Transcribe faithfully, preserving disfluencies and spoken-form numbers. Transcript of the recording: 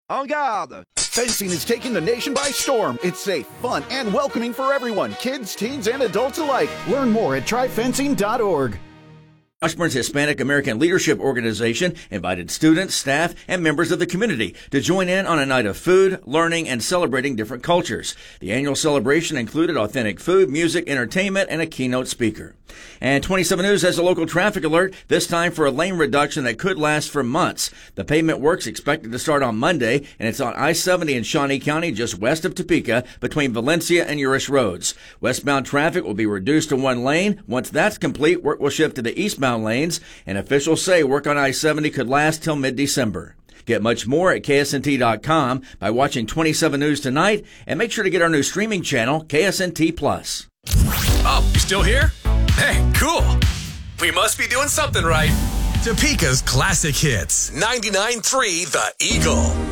En garde! Fencing is taking the nation by storm. It's safe, fun, and welcoming for everyone, kids, teens, and adults alike. Learn more at try fencing dot org. Washburn's Hispanic American Leadership Organization invited students, staff, and members of the community to join in on a night of food, learning, and celebrating different cultures. The annual celebration included authentic food, music, entertainment, and a keynote speaker. And twenty-seven News has a local traffic alert, this time for a lane reduction that could last for months. The pavement work's expected to start on Monday, and it's on I seventy in Shawnee County, just west of Topeka, between Valencia and Urish Roads. Westbound traffic will be reduced to one lane. Once that's complete, work will shift to the eastbound lanes, and officials say work on I seventy could last till mid-December. Get much more at K S N T dot com by watching twenty-seven News tonight, and make sure to get our new streaming channel, K S N T Plus. Oh, you still here? Hey, cool. We must be doing something right. Topeka's classic hits. ninety-nine point three The Eagle.